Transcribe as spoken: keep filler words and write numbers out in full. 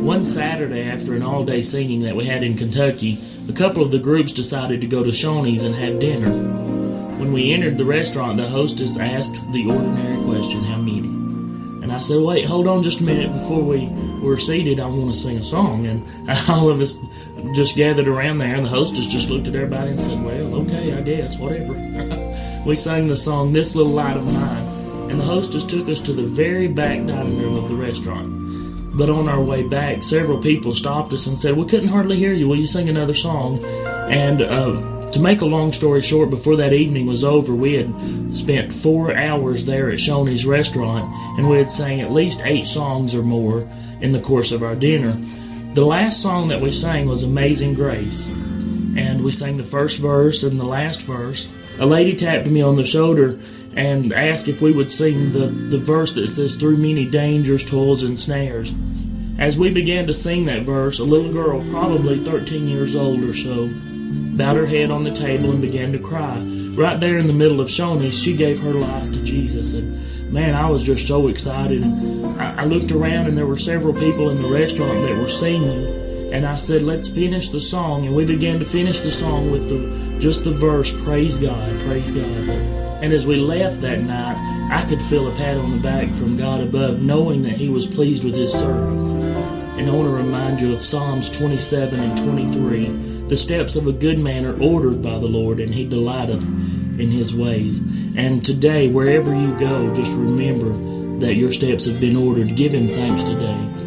One Saturday, after an all-day singing that we had in Kentucky, a couple of the groups decided to go to Shoney's and have dinner. When we entered the restaurant, the hostess asked the ordinary question, how many? And I said, wait, hold on just a minute. Before we were seated, I want to sing a song. And all of us just gathered around there, and the hostess just looked at everybody and said, well, okay, I guess, whatever. We sang the song, This Little Light of Mine, and the hostess took us to the very back dining room of the restaurant. But on our way back, several people stopped us and said, we couldn't hardly hear you. Will you sing another song? And uh, to make a long story short, before that evening was over, we had spent four hours there at Shoney's restaurant, and we had sang at least eight songs or more in the course of our dinner. The last song that we sang was Amazing Grace, and we sang the first verse and the last verse. A lady tapped me on the shoulder and asked if we would sing the, the verse that says, through many dangers, toils, and snares. As we began to sing that verse, a little girl, probably thirteen years old or so, bowed her head on the table and began to cry. Right there in the middle of Shoney's, she gave her life to Jesus, and man, I was just so excited. And I, I looked around, and there were several people in the restaurant that were singing, and I said, let's finish the song, and we began to finish the song with the just the verse, praise God, praise God. And as we left that night, I could feel a pat on the back from God above, knowing that He was pleased with His servants. And I want to remind you of Psalms twenty-seven and twenty-three. The steps of a good man are ordered by the Lord, and He delighteth in His ways. And today, wherever you go, just remember that your steps have been ordered. Give Him thanks today.